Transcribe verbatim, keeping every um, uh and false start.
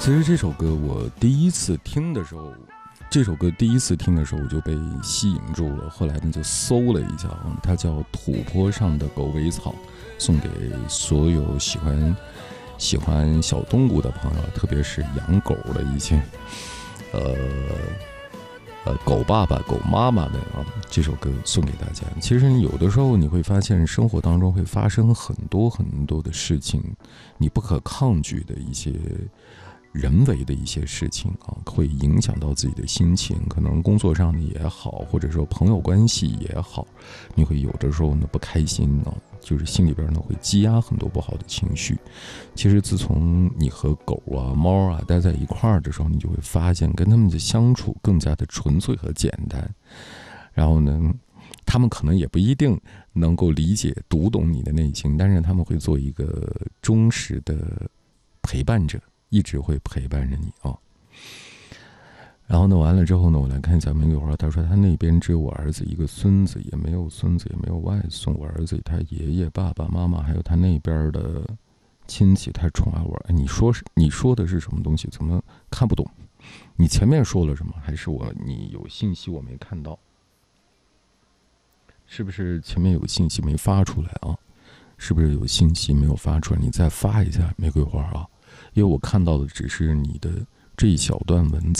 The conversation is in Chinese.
其实这首歌我第一次听的时候，这首歌第一次听的时候我就被吸引住了。后来呢就搜了一下，它叫《土坡上的狗尾草》，送给所有喜欢喜欢小动物的朋友，特别是养狗的一些呃呃狗爸爸、狗妈妈们啊，这首歌送给大家。其实有的时候你会发现，生活当中会发生很多很多的事情，你不可抗拒的一些人为的一些事情啊，会影响到自己的心情，可能工作上的也好，或者说朋友关系也好，你会有的时候呢不开心呢，就是心里边呢会积压很多不好的情绪。其实自从你和狗啊、猫啊待在一块儿的时候，你就会发现跟他们的相处更加的纯粹和简单。然后呢，他们可能也不一定能够理解、读懂你的内心，但是他们会做一个忠实的陪伴者。一直会陪伴着你啊、哦。然后呢，完了之后呢，我来看一下玫瑰花。他说他那边只有我儿子一个孙子，也没有孙子，也没有外孙。我儿子他爷爷、爸爸妈妈还有他那边的亲戚太宠爱我。哎，你说是你说的是什么东西？怎么看不懂？你前面说了什么？还是我你有信息我没看到？是不是前面有信息没发出来啊？是不是有信息没有发出来？你再发一下玫瑰花啊！因为我看到的只是你的这一小段文字。